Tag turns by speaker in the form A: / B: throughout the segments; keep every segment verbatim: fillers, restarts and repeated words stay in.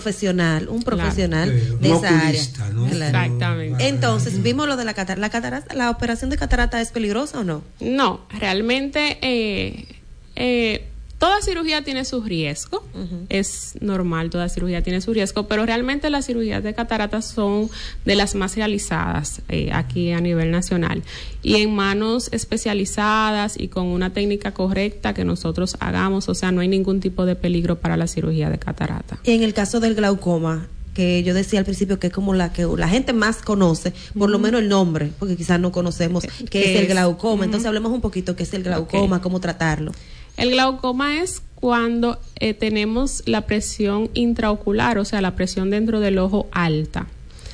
A: profesional, un profesional
B: claro.
A: de
B: no
A: esa
B: oculista,
A: área.
B: ¿no?
A: Claro.
C: Exactamente.
A: Entonces, vimos lo de la catarata. ¿La catarata, la operación de catarata es peligrosa o no?
C: No, realmente eh, eh, toda cirugía tiene su riesgo, uh-huh. Es normal, toda cirugía tiene su riesgo, pero realmente las cirugías de cataratas son de las más realizadas eh, aquí a nivel nacional y en manos especializadas y con una técnica correcta que nosotros hagamos, o sea, no hay ningún tipo de peligro para la cirugía de catarata.
A: Y en el caso del glaucoma, que yo decía al principio que es como la que la gente más conoce, por uh-huh. lo menos el nombre, porque quizás no conocemos qué, qué es el glaucoma, uh-huh. entonces hablemos un poquito qué es el glaucoma, okay. cómo tratarlo.
C: El glaucoma es cuando eh, tenemos la presión intraocular, o sea, la presión dentro del ojo alta.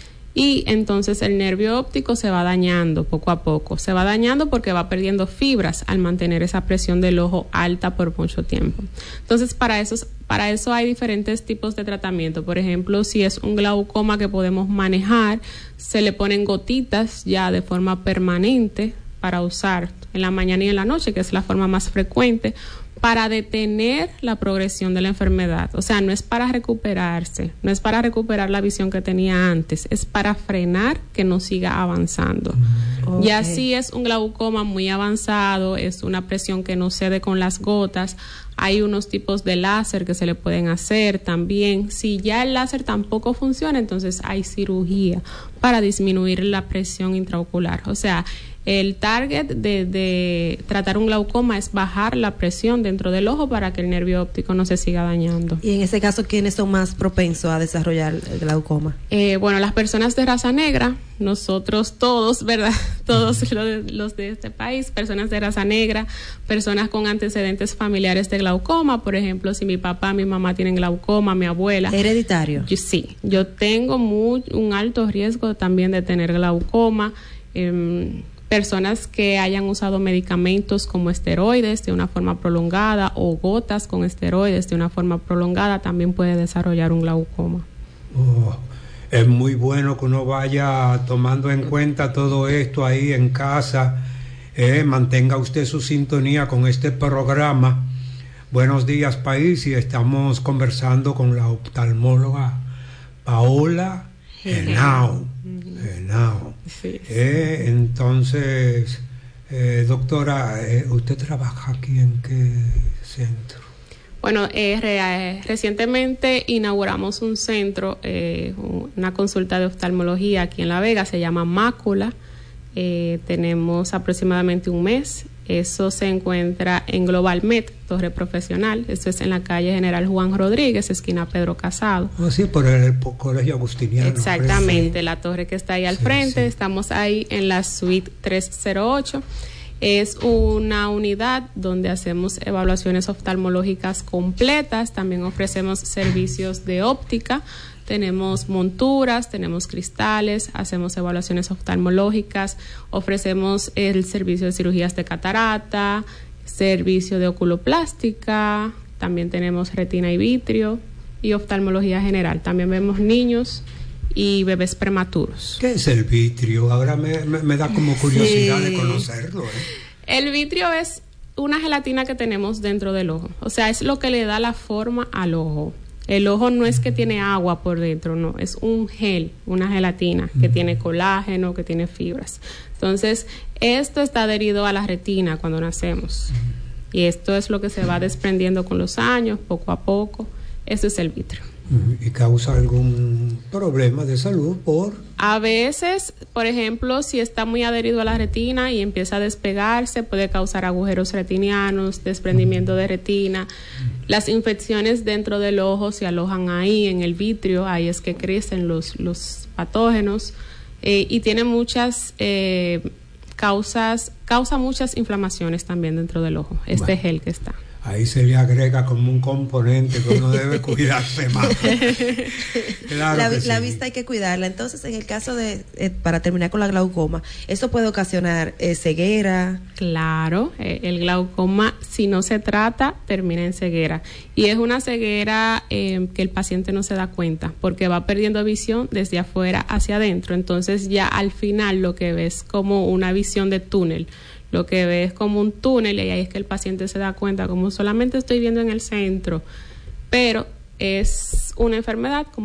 C: Y entonces el nervio óptico se va dañando poco a poco. Se va dañando porque va perdiendo fibras al mantener esa presión del ojo alta por mucho tiempo. Entonces, para eso, para eso hay diferentes tipos de tratamiento. Por ejemplo, si es un glaucoma que podemos manejar, se le ponen gotitas ya de forma permanente para usar en la mañana y en la noche, que es la forma más frecuente, para detener la progresión de la enfermedad. O sea, no es para recuperarse, no es para recuperar la visión que tenía antes, es para frenar que no siga avanzando. Okay. Ya si es un glaucoma muy avanzado, es una presión que no cede con las gotas, hay unos tipos de láser que se le pueden hacer también. Si ya el láser tampoco funciona, entonces hay cirugía para disminuir la presión intraocular. O sea, el target de, de tratar un glaucoma es bajar la presión dentro del ojo para que el nervio óptico no se siga dañando.
A: Y en ese caso, ¿quiénes son más propensos a desarrollar el glaucoma?
C: Eh, bueno, las personas de raza negra, nosotros todos, ¿verdad? Todos los de, los de este país, personas de raza negra, personas con antecedentes familiares de glaucoma, por ejemplo, si mi papá, mi mamá tienen glaucoma, mi abuela.
A: ¿Hereditario?
C: Yo, sí, yo tengo muy, un alto riesgo también de tener glaucoma. Eh, Personas que hayan usado medicamentos como esteroides de una forma prolongada o gotas con esteroides de una forma prolongada también puede desarrollar un glaucoma.
B: Oh, es muy bueno que uno vaya tomando en cuenta todo esto ahí en casa. Eh, mantenga usted su sintonía con este programa. Buenos días, país, y estamos conversando con la oftalmóloga Paola Henao. Henao.
C: Sí, sí.
B: Eh, entonces, eh, doctora, eh, ¿usted trabaja aquí en qué centro?
C: Bueno, eh, re, recientemente inauguramos un centro, eh, una consulta de oftalmología aquí en La Vega, se llama Mácula. Eh, tenemos aproximadamente un mes. Eso se encuentra en Global Med, Torre Profesional. Esto es en la calle General Juan Rodríguez, esquina Pedro Casado.
B: Oh, sí, por el por Colegio Agustiniano.
C: Exactamente, sí. La torre que está ahí al sí, frente. Sí. Estamos ahí en la suite trescientos ocho. Es una unidad donde hacemos evaluaciones oftalmológicas completas. También ofrecemos servicios de óptica. Tenemos monturas, tenemos cristales, hacemos evaluaciones oftalmológicas, ofrecemos el servicio de cirugías de catarata, servicio de oculoplástica, también tenemos retina y vitrio y oftalmología general. También vemos niños y bebés prematuros.
B: ¿Qué es el vitrio? Ahora me, me, me da como curiosidad sí. de conocerlo. ¿eh?
C: El vitrio es una gelatina que tenemos dentro del ojo, o sea, es lo que le da la forma al ojo. El ojo no es que tiene agua por dentro, no, es un gel, una gelatina que tiene colágeno, que tiene fibras. Entonces, esto está adherido a la retina cuando nacemos. Y esto es lo que se va desprendiendo con los años, poco a poco. Esto es el vitrio.
B: ¿Y causa algún problema de salud por...?
C: A veces, por ejemplo, si está muy adherido a la retina y empieza a despegarse, puede causar agujeros retinianos, desprendimiento de retina. Las infecciones dentro del ojo se alojan ahí, en el vitrio, ahí es que crecen los, los patógenos. Eh, y tiene muchas eh, causas, causa muchas inflamaciones también dentro del ojo, este bueno. gel que está.
B: Ahí se le agrega como un componente que uno debe cuidarse más. Claro
A: la,
B: que sí.
A: La vista hay que cuidarla. Entonces, en el caso de, eh, para terminar con la glaucoma, ¿esto puede ocasionar eh, ceguera?
C: Claro, eh, el glaucoma, si no se trata, termina en ceguera. Y es una ceguera eh, que el paciente no se da cuenta, porque va perdiendo visión desde afuera hacia adentro. Entonces, ya al final lo que ves como una visión de túnel. Lo que ve es como un túnel y ahí es que el paciente se da cuenta, como solamente estoy viendo en el centro, pero es una enfermedad como